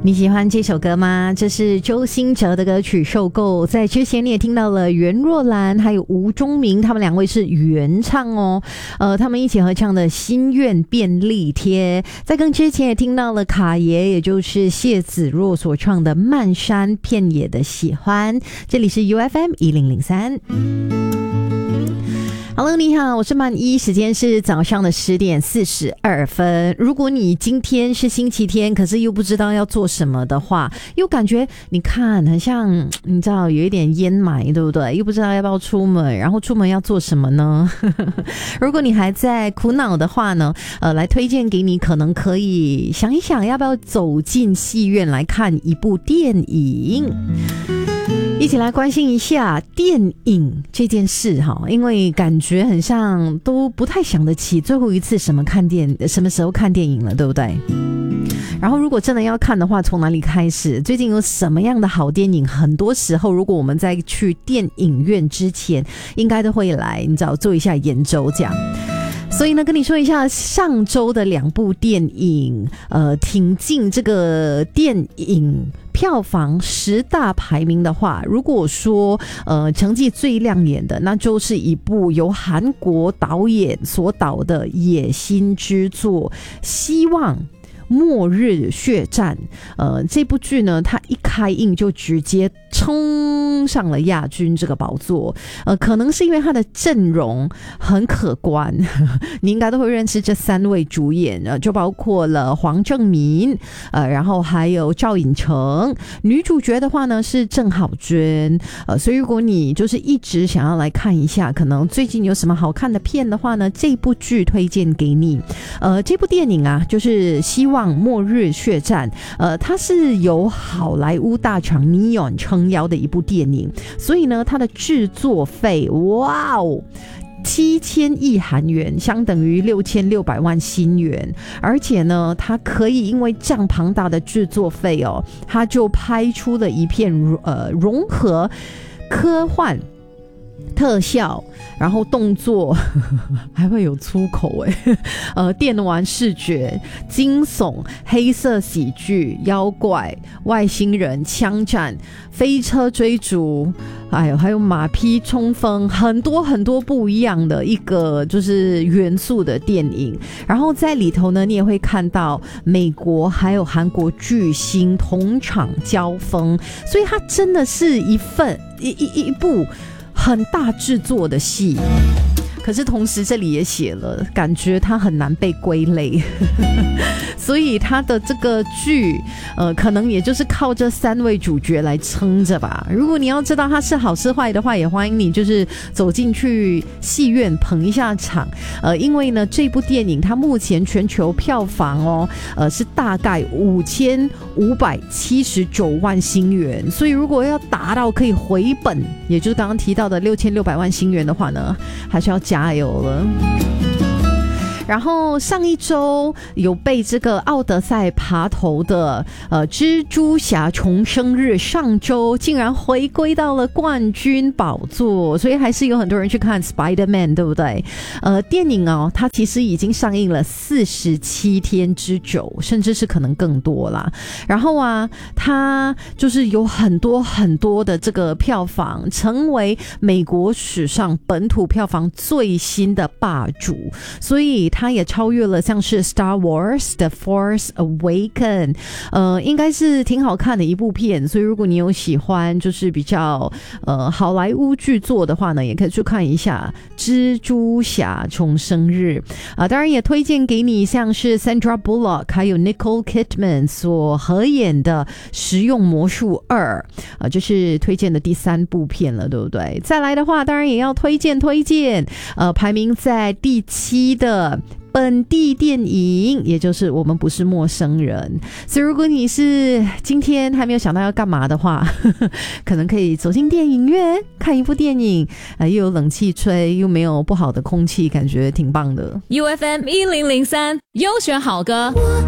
你喜欢这首歌吗？这是周兴哲的歌曲《受够》。在之前你也听到了袁若兰还有吴宗明，他们两位是原唱哦。他们一起合唱的《心愿便利贴》。在更之前也听到了卡爷，也就是谢子若所唱的《漫山遍野的喜欢》。这里是 UFM1003。Hello， 你好，我是曼一，时间是早上的10点42分。如果你今天是星期天，可是又不知道要做什么的话，又感觉你看很像你知道有一点烟霾，对不对？又不知道要不要出门，然后出门要做什么呢？如果你还在苦恼的话呢，来推荐给你，可能可以想一想要不要走进戏院来看一部电影。一起来关心一下电影这件事哈，因为感觉很像都不太想得起最后一次什么时候看电影了，对不对？然后如果真的要看的话，从哪里开始？最近有什么样的好电影？很多时候如果我们在去电影院之前，应该都会来你知道做一下研究这样。所以呢，跟你说一下上周的2部电影，挺进这个电影票房10大排名的话，如果说成绩最亮眼的，那就是一部由韩国导演所导的野心之作《希望末日血战》。这部剧呢，它一开映就直接冲上了亚军这个宝座。可能是因为它的阵容很可观，你应该都会认识这3位主演，就包括了黄正民，然后还有赵寅成。女主角的话呢是郑好娟。所以如果你就是一直想要来看一下，可能最近有什么好看的片的话呢，这部剧推荐给你。这部电影啊，就是希望末日血战。它是由好莱坞大厂 Neon 撑腰的一部电影，所以呢它的制作费哇哦7000亿韩元，相等于6600万新元。而且呢它可以因为这样庞大的制作费哦，它就拍出了一片融合科幻特效，然后动作还会有粗口电玩视觉、惊悚、黑色喜剧、妖怪、外星人、枪战、飞车追逐，还有马匹冲锋，很多很多不一样的一个就是元素的电影。然后在里头呢，你也会看到美国还有韩国巨星同场交锋，所以它真的是一部很大制作的戏。可是同时这里也写了，感觉它很难被归类所以它的这个剧可能也就是靠这3位主角来撑着吧。如果你要知道它是好是坏的话，也欢迎你就是走进去戏院捧一下场。因为呢这部电影它目前全球票房是大概5579万新元，所以如果要达到可以回本，也就是刚刚提到的6600万新元的话呢，还是要加油了。然后上一周有被这个奥德赛爬头的蜘蛛侠重生日，上周竟然回归到了冠军宝座，所以还是有很多人去看 Spider-Man， 对不对？电影它其实已经上映了47天之久，甚至是可能更多啦。然后它就是有很多很多的这个票房，成为美国史上本土票房最新的霸主，所以它也超越了像是 Star Wars The Force Awakens。 应该是挺好看的一部片，所以如果你有喜欢就是比较好莱坞剧作的话呢，也可以去看一下蜘蛛侠重生日。当然也推荐给你像是 Sandra Bullock 还有 Nicole Kidman 所合演的实用魔术2，这是推荐的第3部片了，对不对？再来的话当然也要推荐排名在第7的本地电影，也就是我们不是陌生人。所以如果你是今天还没有想到要干嘛的话可能可以走进电影院看一部电影，又有冷气吹，又没有不好的空气，感觉挺棒的。 UFM1003 优选好歌。